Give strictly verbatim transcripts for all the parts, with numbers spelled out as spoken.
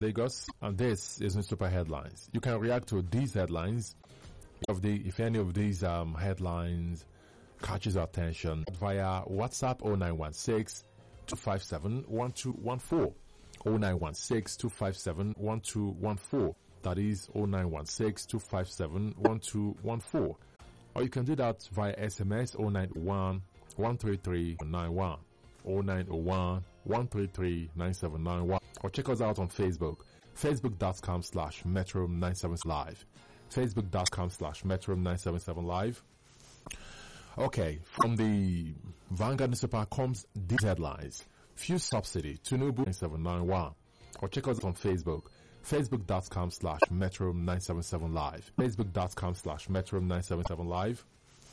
Lagos, and this is newspaper headlines. You can react to these headlines of the if any of these um, headlines catches your attention via WhatsApp oh nine one six, two five seven, one two one four. oh nine one six, two five seven, one two one four. That is oh nine one six, two five seven, one two one four. Or you can do that via S M S oh nine oh one, one three three nine one. oh nine oh one, one three three nine seven nine one. Or check us out on Facebook. Facebook.com slash Metro nine seven Live. Facebook.com slash Metro nine seven seven Live. Okay, from the Vanguard newspaper comes these headlines. Fuel subsidy, Tinubu nine seven nine one. Or check us out on Facebook. Facebook.com slash Metro nine seven seven Live. Facebook.com slash Metro nine seven seven Live.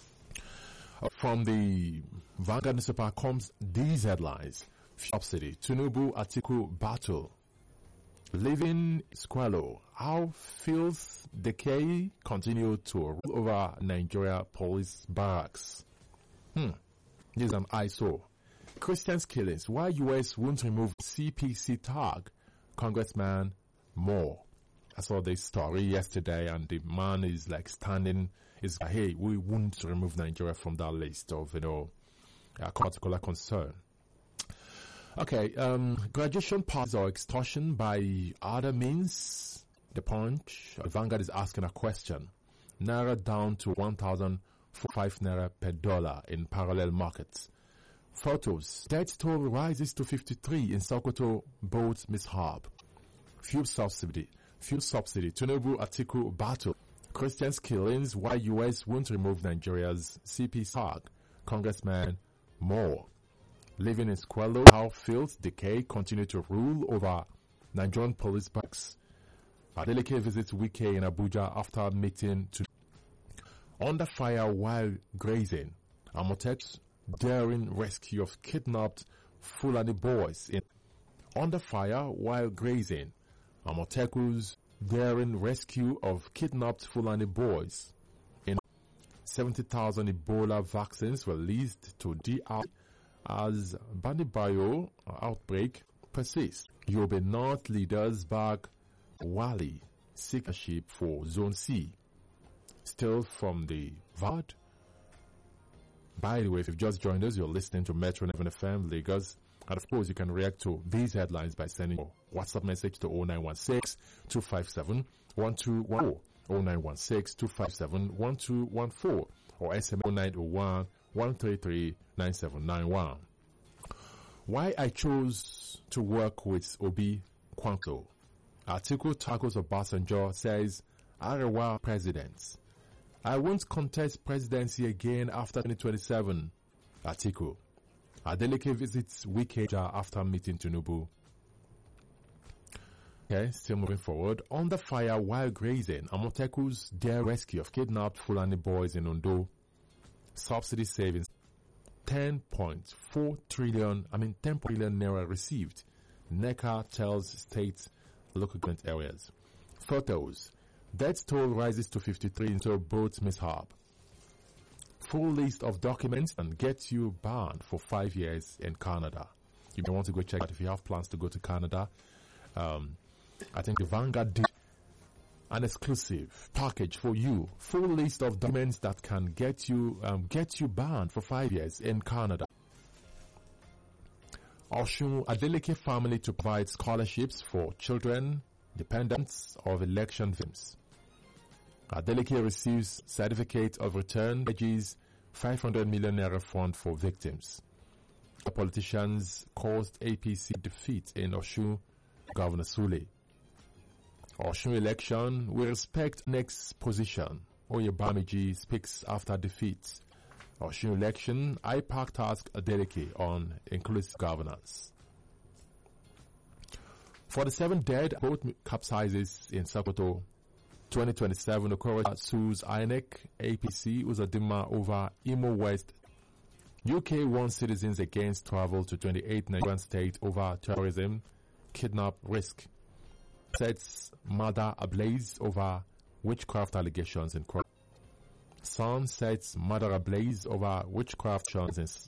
From the Vanguard newspaper comes these headlines. Subsidy, Tinubu Atiku battle. Living squalor. How filth decay continue to rule over Nigeria police barracks. Hmm. This is an eyesore. Christians killings. Why U S won't remove C P C tag? Congressman Moore. I saw this story yesterday, and the man is like standing. Is hey, we won't remove Nigeria from that list of you know, a particular concern. Okay, um, graduation passes or extortion by other means. The Punch, the Vanguard is asking a question. Naira down to one thousand five naira per dollar in parallel markets. Photos. Death toll rises to fifty-three in Sokoto boat mishap. Fuel subsidy. Fuel subsidy. Tinubu Atiku battle. Christians killings. Why U S won't remove Nigeria's C P tag? Congressman Moore. Living in squalor. How filth decay continue to rule over Nigerian police barracks. Adeleke visits Wike in Abuja after meeting to under fire while grazing. Amotek's daring rescue of kidnapped Fulani boys in under fire while grazing. Amoteku's daring rescue of kidnapped Fulani boys in seventy thousand Ebola vaccines were released to D R as Banibayo outbreak persists. Yobe North leaders back Wali seekership for Zone C. Still from the V A D. By the way, if you've just joined us, you're listening to Metro eleven F M Lagos. And of course, you can react to these headlines by sending your WhatsApp message to oh nine one six, two five seven, one two one four, oh nine one six, two five seven, one two one four, or S M S oh nine oh one, one three three nine seven nine one. Why I chose to work with Obi Kwankwo. Atiku tackles Obasanjo, says Arewa presidents. I won't contest presidency again after twenty twenty-seven. Atiku. Adeleke visits Wike after meeting Tinubu. Okay, still moving forward. Under fire while grazing. Amoteku's dare rescue of kidnapped Fulani boys in Ondo. Subsidy savings. ten point four trillion, I mean ten trillion naira received. NECA tells states local government areas. Photos. Death toll rises to fifty-three into boat mishap. Full list of documents and gets you banned for five years in Canada. You may want to go check out if you have plans to go to Canada. Um, I think the Vanguard did an exclusive package for you. Full list of documents that can get you um, get you banned for five years in Canada. Oshun Adeleke family to provide scholarships for children, dependents of election victims. Adeleke receives certificate of return, pledges five hundred million naira fund for victims. The politicians caused A P C defeat in Oshun, Governor Sule. Oshun election, we respect next position. Oyebamiji speaks after defeat. Oshun election, I P A C task Adeleke on inclusive governance. forty-seven dead, boat capsizes in Sokoto. twenty twenty-seven, Okoro sues I N E C, A P C, Uzodinma over Imo West. U K warns citizens against travel to twenty-eight Nigerian states over terrorism, kidnap risk. Sets mother ablaze over witchcraft allegations in court. Son sets mother ablaze over witchcraft allegations